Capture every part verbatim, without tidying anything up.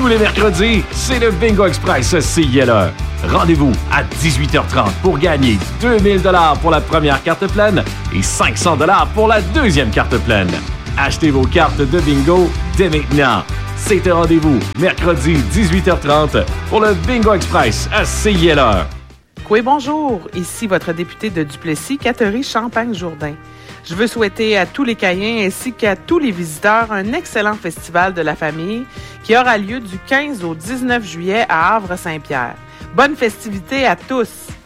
Tous les mercredis, c'est le Bingo Express C I L E. Rendez-vous à dix-huit heures trente pour gagner deux mille dollars pour la première carte pleine et cinq cents dollars pour la deuxième carte pleine. Achetez vos cartes de bingo dès maintenant. C'est un rendez-vous mercredi dix-huit heures trente pour le Bingo Express à C I L E. Oui, bonjour. Ici votre députée de Duplessis, Catherine Champagne-Jourdain. Je veux souhaiter à tous les Caïens ainsi qu'à tous les visiteurs un excellent festival de la famille qui aura lieu du quinze au dix-neuf juillet à Havre-Saint-Pierre. Bonne festivité à tous!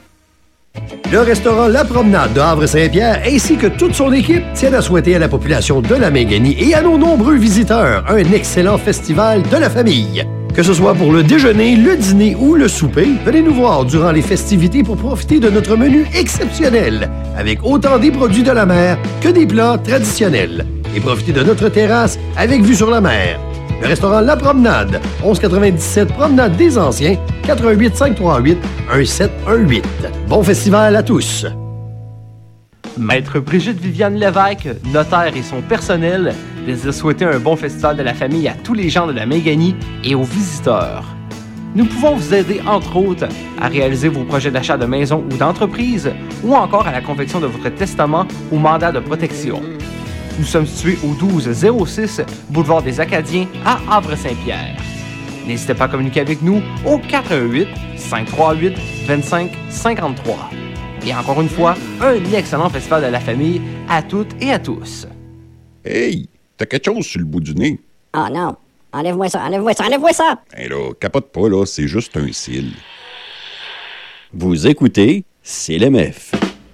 Le restaurant La Promenade de Havre-Saint-Pierre ainsi que toute son équipe tiennent à souhaiter à la population de la Mingani et à nos nombreux visiteurs un excellent festival de la famille. Que ce soit pour le déjeuner, le dîner ou le souper, venez nous voir durant les festivités pour profiter de notre menu exceptionnel, avec autant des produits de la mer que des plats traditionnels. Et profitez de notre terrasse avec vue sur la mer. Le restaurant La Promenade, onze quatre-vingt-dix-sept Promenade des Anciens, quatre un huit cinq trois huit un sept un huit. Bon festival à tous! Maître Brigitte Viviane Lévesque, notaire et son personnel, désire souhaiter un bon festival de la famille à tous les gens de la Mingani et aux visiteurs. Nous pouvons vous aider, entre autres, à réaliser vos projets d'achat de maison ou d'entreprise, ou encore à la confection de votre testament ou mandat de protection. Nous sommes situés au douze zéro six Boulevard des Acadiens à Havre-Saint-Pierre. N'hésitez pas à communiquer avec nous au quatre un huit cinq trois huit vingt-cinq cinquante-trois. Et encore une fois, un excellent festival de la famille à toutes et à tous. Hey, t'as quelque chose sur le bout du nez? Oh non, enlève-moi ça, enlève-moi ça, enlève-moi ça! Hey là, capote pas là, c'est juste un cil. Vous écoutez C L M F.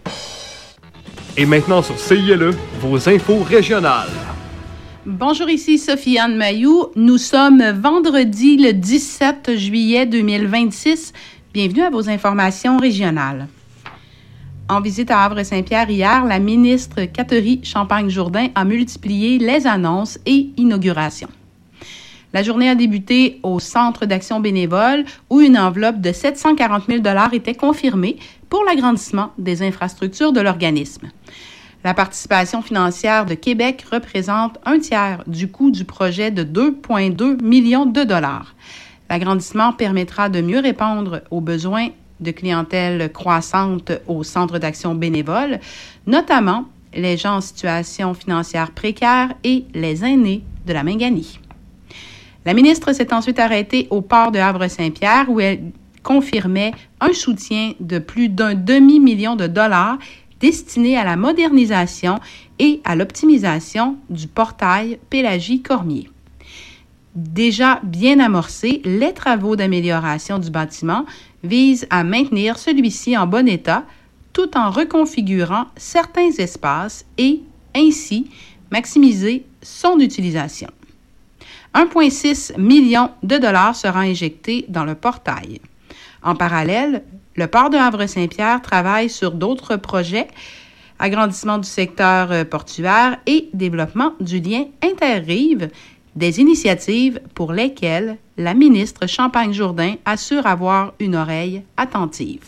Et maintenant sur C I L E, vos infos régionales. Bonjour, ici Sophie-Anne Mailloux. Nous sommes vendredi le dix-sept juillet deux mille vingt-six. Bienvenue à vos informations régionales. En visite à Havre-Saint-Pierre hier, la ministre Catherine Champagne-Jourdain a multiplié les annonces et inaugurations. La journée a débuté au Centre d'action bénévole où une enveloppe de sept cent quarante mille dollars était confirmée pour l'agrandissement des infrastructures de l'organisme. La participation financière de Québec représente un tiers du coût du projet de deux virgule deux millions de dollars. L'agrandissement permettra de mieux répondre aux besoins de clientèle croissante au Centre d'action bénévole, notamment les gens en situation financière précaire et les aînés de la Mingani. La ministre s'est ensuite arrêtée au port de Havre-Saint-Pierre où elle confirmait un soutien de plus d'un demi-million de dollars destiné à la modernisation et à l'optimisation du portail Pélagie-Cormier. Déjà bien amorcés, les travaux d'amélioration du bâtiment visent à maintenir celui-ci en bon état tout en reconfigurant certains espaces et, ainsi, maximiser son utilisation. un virgule six million de dollars sera injecté dans le portail. En parallèle, le port de Havre-Saint-Pierre travaille sur d'autres projets, agrandissement du secteur portuaire et développement du lien interrive, des initiatives pour lesquelles la ministre Champagne-Jourdain assure avoir une oreille attentive.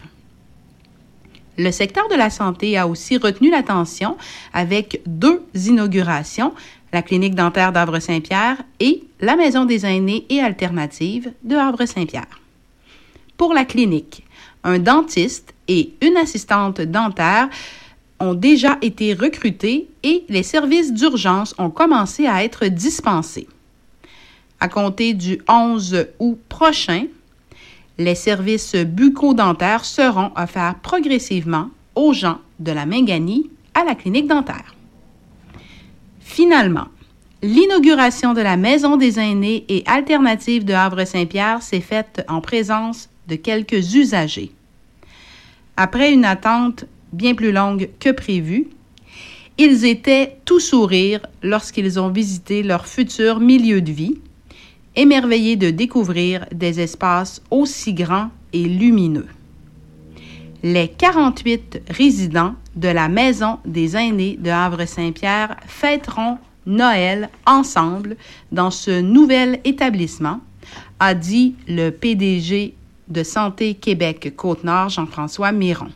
Le secteur de la santé a aussi retenu l'attention avec deux inaugurations, la clinique dentaire d'Havre-Saint-Pierre et la maison des aînés et alternatives de Havre-Saint-Pierre. Pour la clinique, un dentiste et une assistante dentaire ont déjà été recrutés et les services d'urgence ont commencé à être dispensés. À compter du onze août prochain, les services bucco-dentaires seront offerts progressivement aux gens de la Mingani à la clinique dentaire. Finalement, l'inauguration de la Maison des aînés et alternatives de Havre-Saint-Pierre s'est faite en présence de quelques usagers. Après une attente bien plus longue que prévu, ils étaient tout sourire lorsqu'ils ont visité leur futur milieu de vie, émerveillés de découvrir des espaces aussi grands et lumineux. Les quarante-huit résidents de la Maison des aînés de Havre-Saint-Pierre fêteront Noël ensemble dans ce nouvel établissement, a dit le P D G de Santé Québec Côte-Nord, Jean-François Miron.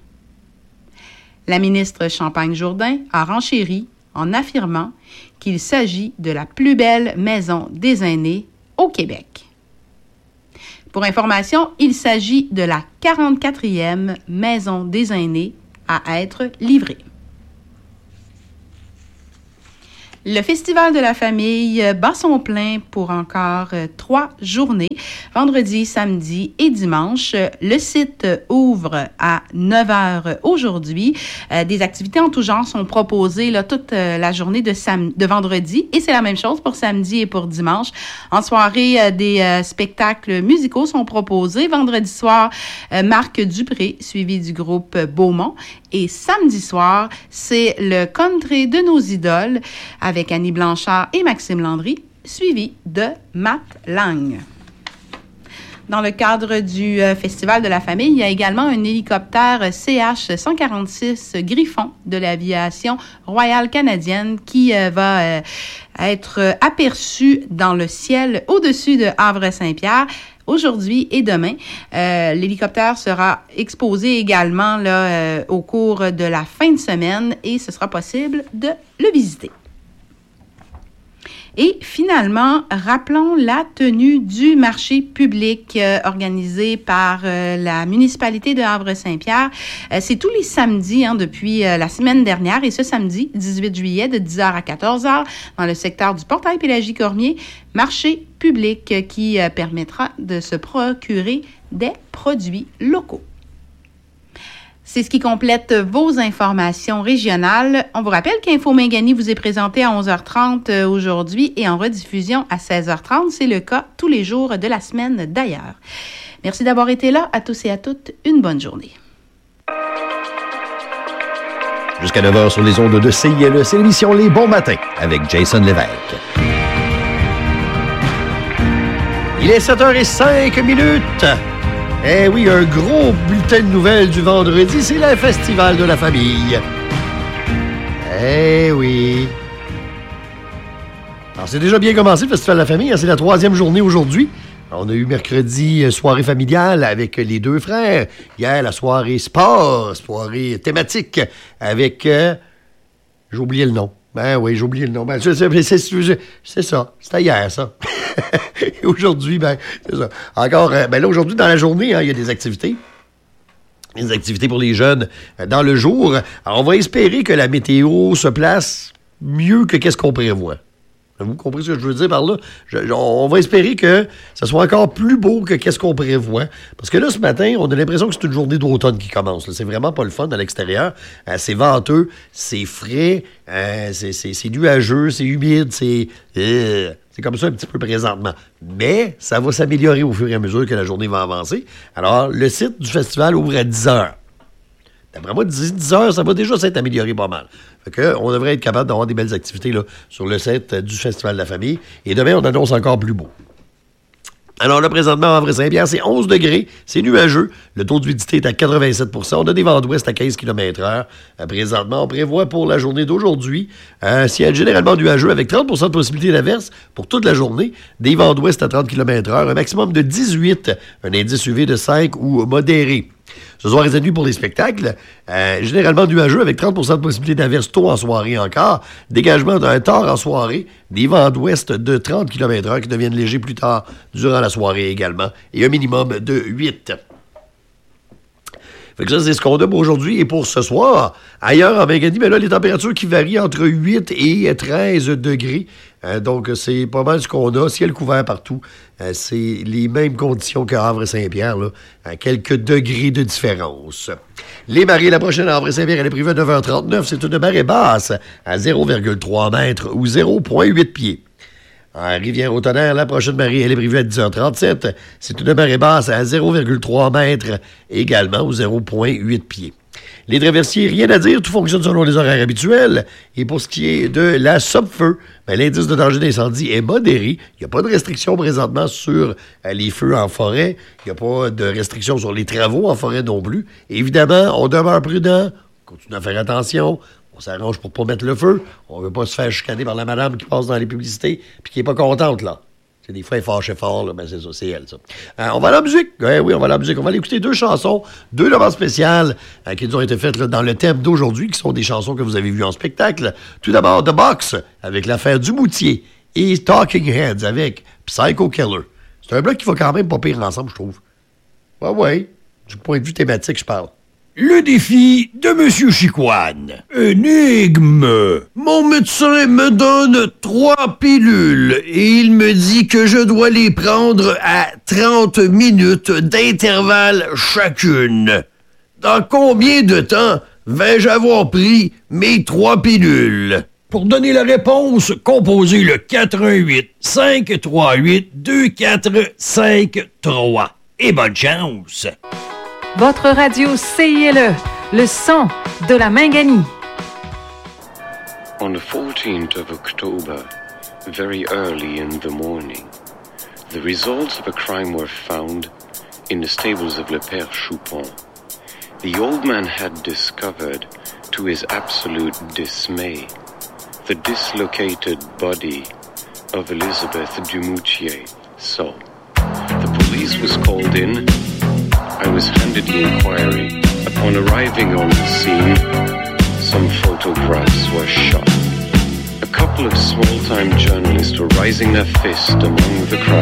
La ministre Champagne-Jourdain a renchéri en affirmant qu'il s'agit de la plus belle maison des aînés au Québec. Pour information, il s'agit de la quarante-quatrième maison des aînés à être livrée. Le Festival de la famille bat son plein pour encore euh, trois journées, vendredi, samedi et dimanche. Le site ouvre à neuf heures aujourd'hui. Euh, des activités en tout genre sont proposées là, toute euh, la journée de, sam- de vendredi et c'est la même chose pour samedi et pour dimanche. En soirée, euh, des euh, spectacles musicaux sont proposés. Vendredi soir, euh, Marc Dupré, suivi du groupe Beaumont. Et samedi soir, c'est le country de nos idoles avec Annie Blanchard et Maxime Landry, suivi de Matt Lang. Dans le cadre du euh, Festival de la famille, il y a également un hélicoptère C H cent quarante-six Griffon de l'aviation royale canadienne qui euh, va euh, être aperçu dans le ciel au-dessus de Havre-Saint-Pierre. Aujourd'hui et demain, euh, l'hélicoptère sera exposé également là, euh, au cours de la fin de semaine et ce sera possible de le visiter. Et finalement, rappelons la tenue du marché public euh, organisé par euh, la municipalité de Havre-Saint-Pierre. Euh, c'est tous les samedis hein, depuis euh, la semaine dernière et ce samedi, dix-huit juillet, de dix heures à quatorze heures, dans le secteur du Portail Pélagie-Cormier, marché public euh, qui euh, permettra de se procurer des produits locaux. C'est ce qui complète vos informations régionales. On vous rappelle qu'Info Mingani vous est présenté à onze heures trente aujourd'hui et en rediffusion à seize heures trente. C'est le cas tous les jours de la semaine d'ailleurs. Merci d'avoir été là. À tous et à toutes, une bonne journée. Jusqu'à neuf heures sur les ondes de C I L E, c'est l'émission Les Bons Matins avec Jason Lévesque. Il est sept heures cinq minutes. Eh oui, un gros bulletin de nouvelles du vendredi, c'est le Festival de la famille. Eh oui. Alors, c'est déjà bien commencé, le Festival de la famille. C'est la troisième journée aujourd'hui. On a eu mercredi soirée familiale avec les deux frères. Hier, la soirée sport, soirée thématique avec... Euh, j'ai oublié le nom. Ben oui, j'ai oublié le nom. Ben, c'est, c'est, c'est, c'est ça. C'était hier, ça. Et aujourd'hui, ben, c'est ça. Encore, ben là, aujourd'hui, dans la journée, hein, il y a des activités. Des activités pour les jeunes euh, dans le jour. Alors, on va espérer que la météo se place mieux que qu'est-ce qu'on prévoit. Vous comprenez ce que je veux dire par là? Je, je, on va espérer que ça soit encore plus beau que qu'est-ce qu'on prévoit. Parce que là, ce matin, on a l'impression que c'est une journée d'automne qui commence. Là. C'est vraiment pas le fun à l'extérieur. Euh, c'est venteux, c'est frais, euh, c'est, c'est, c'est nuageux, c'est humide, c'est... Euh, c'est comme ça un petit peu présentement. Mais ça va s'améliorer au fur et à mesure que la journée va avancer. Alors, le site du festival ouvre à dix heures. D'après moi, dix heures, ça va déjà s'être amélioré pas mal. Fait que, on devrait être capable d'avoir des belles activités là, sur le site du Festival de la famille. Et demain, on annonce encore plus beau. Alors là, présentement, à Havre-Saint-Pierre, c'est onze degrés, c'est nuageux. Le taux d'humidité est à quatre-vingt-sept pour cent. On a des vents d'ouest à quinze kilomètres heure. Euh, présentement, on prévoit pour la journée d'aujourd'hui un ciel généralement nuageux avec trente pour cent de possibilité d'averse pour toute la journée. Des vents d'ouest à trente kilomètres heure, un maximum de dix-huit, un indice U V de cinq ou modéré. Ce soir et cette nuit pour les spectacles, euh, généralement nuageux avec trente pour cent de possibilité d'averse tôt en soirée encore. Dégagement d'un tard en soirée, des vents d'ouest de trente kilomètres heure qui deviennent légers plus tard durant la soirée également. Et un minimum de huit. Fait que ça, c'est ce qu'on a pour aujourd'hui et pour ce soir. Ailleurs, en Mingani, mais là, les températures qui varient entre huit et treize degrés. Euh, donc, c'est pas mal ce qu'on a. Ciel couvert partout. Euh, c'est les mêmes conditions qu'à Havre-Saint-Pierre, là, à quelques degrés de différence. Les marées, la prochaine à Havre-Saint-Pierre, elle est prévue à neuf heures trente-neuf. C'est une marée basse à zéro virgule trois mètres ou zéro virgule huit pieds. À Rivière-au-Tonnerre, la prochaine marée, elle est prévue à dix heures trente-sept. C'est une marée basse à zéro virgule trois mètres également ou zéro virgule huit pieds. Les traversiers, rien à dire, tout fonctionne selon les horaires habituels. Et pour ce qui est de la Sopfeu, ben, l'indice de danger d'incendie est modéré. Il n'y a pas de restriction présentement sur euh, les feux en forêt. Il n'y a pas de restriction sur les travaux en forêt non plus. Et évidemment, on demeure prudent, on continue à faire attention. On s'arrange pour pas mettre le feu. On veut pas se faire chicaner par la madame qui passe dans les publicités puis qui est pas contente, là. C'est des fois, elle fâchait fort, là. Ben, c'est ça, c'est elle, ça. Euh, on va à la musique. Ouais, oui, on va à la musique. On va aller écouter deux chansons, deux demandes spéciales euh, qui nous ont été faites là, dans le thème d'aujourd'hui, qui sont des chansons que vous avez vues en spectacle. Tout d'abord, The Box, avec l'affaire du Moutier, et Talking Heads, avec Psycho Killer. C'est un bloc qui va quand même pas pire ensemble, je trouve. Ah ouais, du point de vue thématique, je parle. Le défi de Monsieur Chicoine. Énigme. Mon médecin me donne trois pilules et il me dit que je dois les prendre à trente minutes d'intervalle chacune. Dans combien de temps vais-je avoir pris mes trois pilules? Pour donner la réponse, composez le quatre un huit, cinq trois huit, deux quatre cinq trois. Et bonne chance! Votre radio C I L E, le son de la Mingani. On the fourteenth of October, very early in the morning, the results of a crime were found in the stables of Le Père Choupon. The old man had discovered, to his absolute dismay, the dislocated body of Elizabeth Dumoutier. So, the police was called in. I was handed the inquiry. Upon arriving on the scene, some photographs were shot. A couple of small-time journalists were raising their fist among the crowd.